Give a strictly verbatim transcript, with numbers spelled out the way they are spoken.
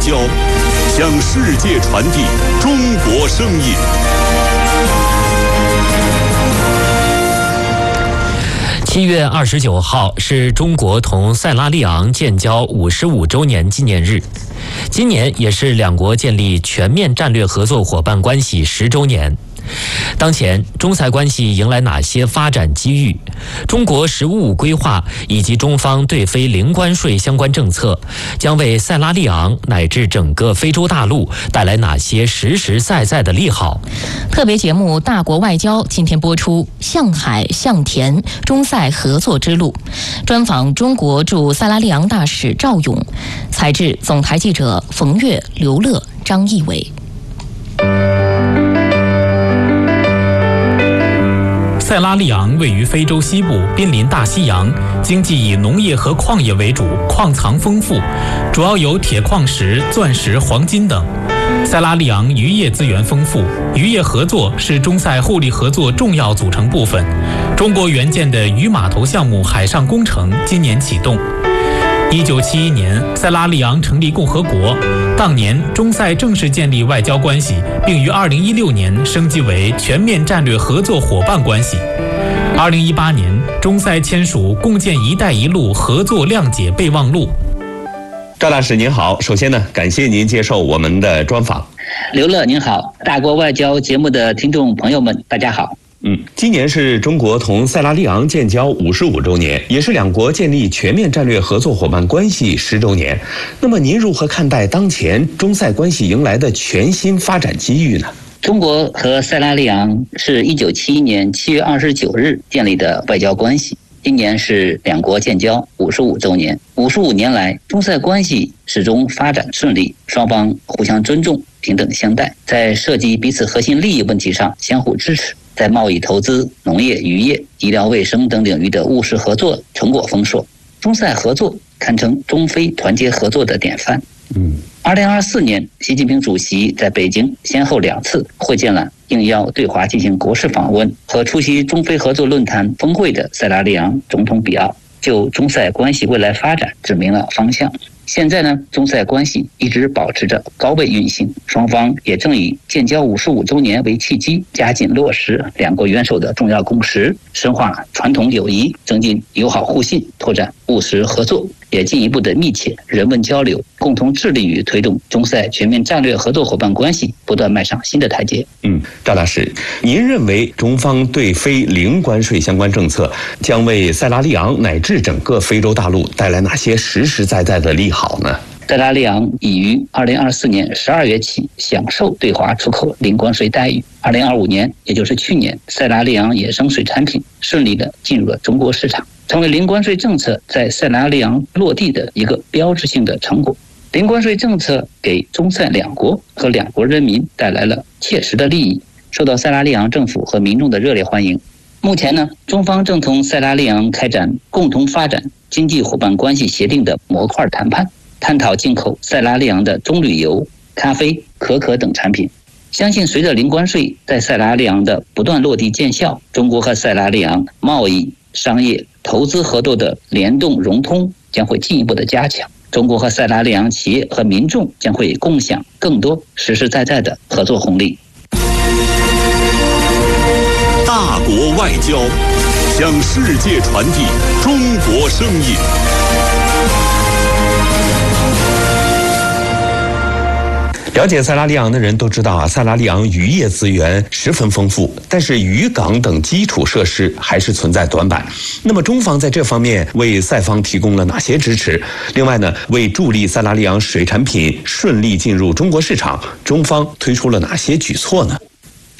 交，向世界传递中国声音。 七月二十九号是中国同塞拉利昂建交五十五周年纪念日，今年也是两国建立全面战略合作伙伴关系十周年。当前，中塞关系迎来哪些发展机遇？中国“十五五”规划以及中方对非零关税相关政策，将为塞拉利昂乃至整个非洲大陆带来哪些实实在在的利好？ 特别节目《大国外交》今天播出，向海向田，中塞合作之路，专访中国驻塞拉利昂大使赵勇，采制总台记者冯月、刘乐、张义伟。 塞拉利昂位于非洲西部，濒临大西洋，经济以农业和矿业为主，矿藏丰富，主要有铁矿石、钻石、黄金等。塞拉利昂渔业资源丰富，渔业合作是中塞互利合作重要组成部分。中国援建的渔码头项目海上工程今年启动。一九七一年，塞拉利昂成立共和国，当年中塞正式建立外交关系，并于二零一六年升级为全面战略合作伙伴关系。二零一八年，中塞签署共建“一带一路”合作谅解备忘录。 赵大使您好，首先呢，感谢您接受我们的专访。 刘乐您好，大国外交节目的听众朋友们，大家好。 嗯，今年是中国同塞拉利昂建交五十五周年，也是两国建立全面战略合作伙伴关系十周年。那么您如何看待当前中塞关系迎来的全新发展机遇呢？ 中国和塞拉利昂是一九七一年七月二十九日建立的外交关系，今年是两国建交五十五周年。五十五年来，中塞关系始终发展顺利，双方互相尊重、平等相待，在涉及彼此核心利益问题上相互支持。在贸易、投资、农业、渔业、医疗卫生等领域的务实合作成果丰硕，中塞合作堪称中非团结合作的典范。 嗯， 二零二四年，习近平主席在北京先后两次会见了应邀对华进行国事访问和出席中非合作论坛峰会的塞拉利昂总统比奥，就中塞关系未来发展指明了方向。现在呢，中塞关系一直保持着高位运行，双方也正以建交五十五周年为契机，加紧落实两国元首的重要共识，深化传统友谊，增进友好互信，拓展务实合作，也进一步的密切人文交流，共同致力于推动中塞全面战略合作伙伴关系不断迈上新的台阶。 嗯，赵大使，您认为中方对非零关税相关政策将为塞拉利昂乃至整个非洲大陆带来哪些实实在在的利好呢？ 塞拉利昂已于二零二四年十二月起享受对华出口零关税待遇。二零二五年，也就是去年，塞拉利昂野生水产品顺利地进入了中国市场，成为零关税政策在塞拉利昂落地的一个标志性的成果。零关税政策给中塞两国和两国人民带来了切实的利益，受到塞拉利昂政府和民众的热烈欢迎。目前呢，中方正同塞拉利昂开展共同发展经济伙伴关系协定的模块谈判，探讨进口塞拉利昂的棕榈油、咖啡、可可等产品。相信随着零关税在塞拉利昂的不断落地见效，中国和塞拉利昂贸易、商业、投资合作的联动融通将会进一步的加强。中国和塞拉利昂企业和民众将会共享更多实实在在的合作红利。 大国外交，向世界传递中国声音。 了解塞拉利昂的人都知道啊，塞拉利昂渔业资源十分丰富，但是渔港等基础设施还是存在短板。那么中方在这方面为塞方提供了哪些支持？另外呢，为助力塞拉利昂水产品顺利进入中国市场，中方推出了哪些举措呢？